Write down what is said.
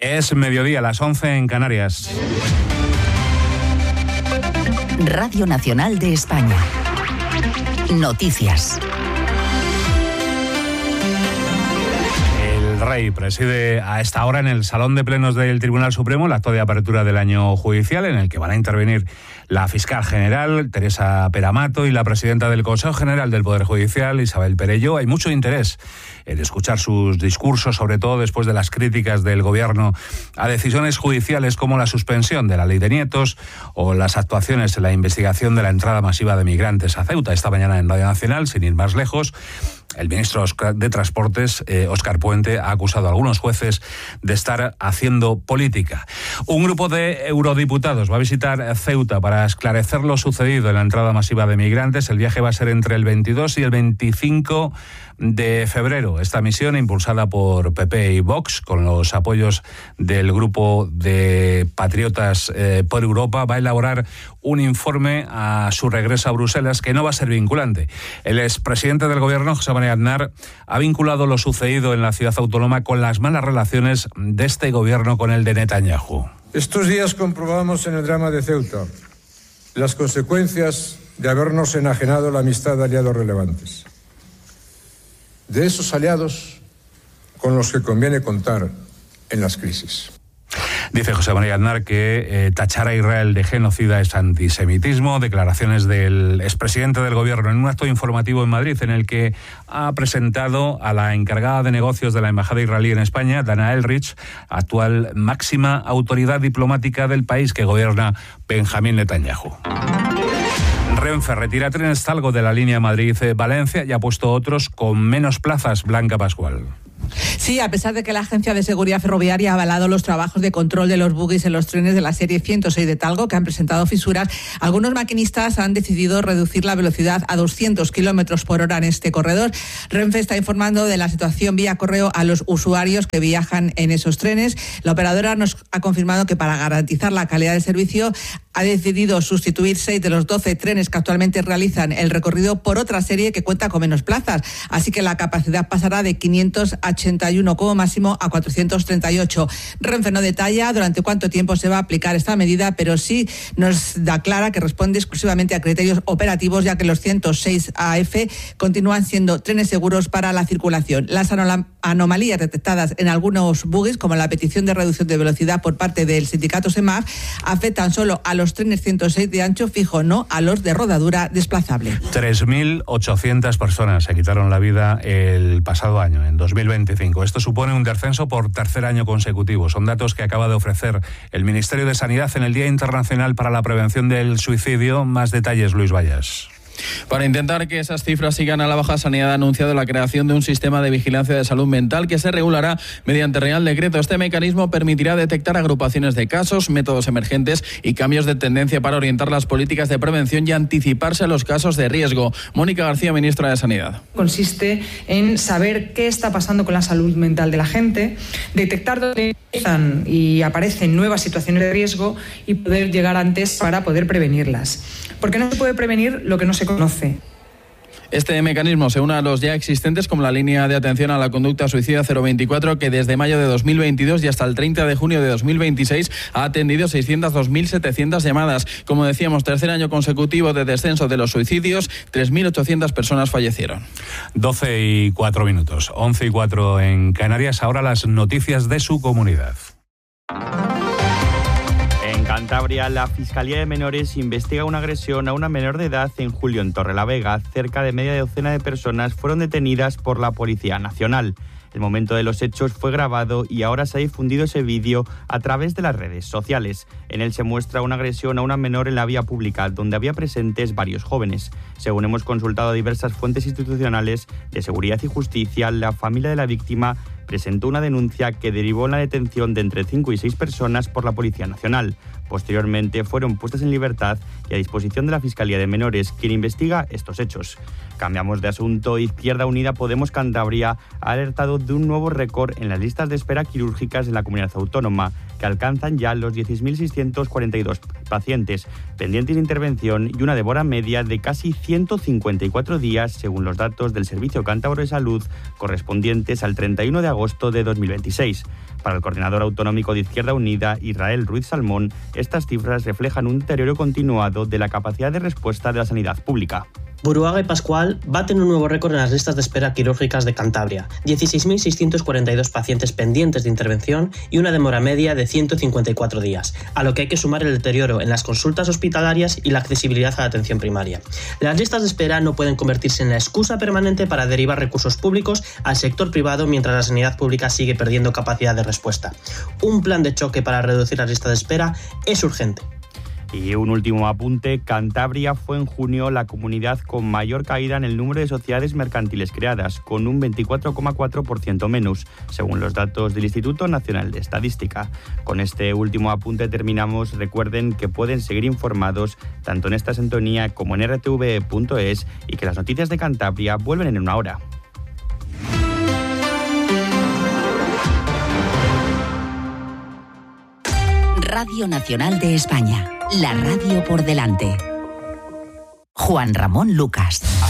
Es mediodía, las 11 en Canarias. Radio Nacional de España. Noticias. El Rey preside a esta hora en el Salón de Plenos del Tribunal Supremo el acto de apertura del año judicial, en el que van a intervenir la fiscal general, Teresa Peramato, y la presidenta del Consejo General del Poder Judicial, Isabel Perelló. Hay mucho interés en escuchar sus discursos, sobre todo después de las críticas del Gobierno a decisiones judiciales como la suspensión de la ley de nietos o las actuaciones en la investigación de la entrada masiva de migrantes a Ceuta. Esta mañana en Radio Nacional, sin ir más lejos, el ministro de Transportes, Óscar Puente, ha acusado a algunos jueces de estar haciendo política. Un grupo de eurodiputados va a visitar Ceuta para esclarecer lo sucedido en la entrada masiva de migrantes. El viaje va a ser entre el 22 y el 25 de febrero. Esta misión, impulsada por PP y Vox, con los apoyos del grupo de Patriotas por Europa, va a elaborar un informe a su regreso a Bruselas que no va a ser vinculante. El expresidente del Gobierno, José María Aznar, ha vinculado lo sucedido en la ciudad autónoma con las malas relaciones de este Gobierno con el de Netanyahu. Estos días comprobamos en el drama de Ceuta las consecuencias de habernos enajenado la amistad de aliados relevantes. De esos aliados con los que conviene contar en las crisis. Dice José María Aznar que tachar a Israel de genocida es antisemitismo. Declaraciones del expresidente del Gobierno en un acto informativo en Madrid, en el que ha presentado a la encargada de negocios de la Embajada israelí en España, Dana Elrich, actual máxima autoridad diplomática del país que gobierna Benjamín Netanyahu. Renfe retira trenes Talgo de la línea Madrid-Valencia y ha puesto otros con menos plazas. Blanca Pascual. Sí, a pesar de que la Agencia de Seguridad Ferroviaria ha avalado los trabajos de control de los buguis en los trenes de la serie 106 de Talgo, que han presentado fisuras, algunos maquinistas han decidido reducir la velocidad a 200 kilómetros por hora en este corredor. Renfe está informando de la situación vía correo a los usuarios que viajan en esos trenes. La operadora nos ha confirmado que para garantizar la calidad del servicio ha decidido sustituir 6 de los 12 trenes que actualmente realizan el recorrido por otra serie que cuenta con menos plazas. Así que la capacidad pasará de 581 como máximo a 438. Renfe no detalla durante cuánto tiempo se va a aplicar esta medida, pero sí nos da clara que responde exclusivamente a criterios operativos, ya que los 106 AF continúan siendo trenes seguros para la circulación. Las anomalías detectadas en algunos buguis, como la petición de reducción de velocidad por parte del sindicato SEMAF, afectan solo a los trenes 106 de ancho fijo, no a los de rodadura desplazable. 3.800 personas se quitaron la vida el pasado año, en 2025. Esto supone un descenso por tercer año consecutivo. Son datos que acaba de ofrecer el Ministerio de Sanidad en el Día Internacional para la Prevención del Suicidio. Más detalles, Luis Vallas. Para intentar que esas cifras sigan a la baja, Sanidad ha anunciado la creación de un sistema de vigilancia de salud mental que se regulará mediante Real Decreto. Este mecanismo permitirá detectar agrupaciones de casos, métodos emergentes y cambios de tendencia para orientar las políticas de prevención y anticiparse a los casos de riesgo. Mónica García, ministra de Sanidad. Consiste en saber qué está pasando con la salud mental de la gente, detectar dónde empiezan y aparecen nuevas situaciones de riesgo y poder llegar antes para poder prevenirlas. Porque no se puede prevenir lo que no se conoce. Este mecanismo se une a los ya existentes, como la línea de atención a la conducta suicida 024, que desde mayo de 2022 y hasta el 30 de junio de 2026 ha atendido 602.700 llamadas. Como decíamos, tercer año consecutivo de descenso de los suicidios, 3.800 personas fallecieron. 12:04, 11:04 en Canarias. Ahora las noticias de su comunidad. En Cantabria, la Fiscalía de Menores investiga una agresión a una menor de edad en julio en Torrelavega. Cerca de media docena de personas fueron detenidas por la Policía Nacional. El momento de los hechos fue grabado y ahora se ha difundido ese vídeo a través de las redes sociales. En él se muestra una agresión a una menor en la vía pública, donde había presentes varios jóvenes. Según hemos consultado a diversas fuentes institucionales de seguridad y justicia, la familia de la víctima presentó una denuncia que derivó en la detención de entre 5 y 6 personas por la Policía Nacional. Posteriormente fueron puestas en libertad y a disposición de la Fiscalía de Menores, quien investiga estos hechos. Cambiamos de asunto. Izquierda Unida Podemos Cantabria ha alertado de un nuevo récord en las listas de espera quirúrgicas de la comunidad autónoma, que alcanzan ya los 10.642 pacientes pendientes de intervención y una demora media de casi 154 días, según los datos del Servicio Cántabro de Salud, correspondientes al 31 de agosto de 2026. Para el coordinador autonómico de Izquierda Unida, Israel Ruiz Salmón, estas cifras reflejan un deterioro continuado de la capacidad de respuesta de la sanidad pública. Buruaga y Pascual baten un nuevo récord en las listas de espera quirúrgicas de Cantabria. 16.642 pacientes pendientes de intervención y una demora media de 154 días, a lo que hay que sumar el deterioro en las consultas hospitalarias y la accesibilidad a la atención primaria. Las listas de espera no pueden convertirse en la excusa permanente para derivar recursos públicos al sector privado mientras la sanidad pública sigue perdiendo capacidad de respuesta. Un plan de choque para reducir las listas de espera es urgente. Y un último apunte, Cantabria fue en junio la comunidad con mayor caída en el número de sociedades mercantiles creadas, con un 24,4% menos, según los datos del Instituto Nacional de Estadística. Con este último apunte terminamos. Recuerden que pueden seguir informados tanto en esta sintonía como en rtv.es y que las noticias de Cantabria vuelven en una hora. Radio Nacional de España, la radio por delante. Juan Ramón Lucas.